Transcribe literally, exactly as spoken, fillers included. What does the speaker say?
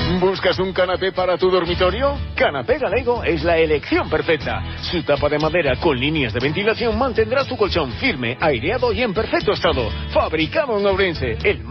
¿Buscas un canapé para tu dormitorio? Canapé Galego es la elección perfecta. Su tapa de madera con líneas de ventilación mantendrá tu colchón firme, aireado y en perfecto estado. Fabricado en Ourense, el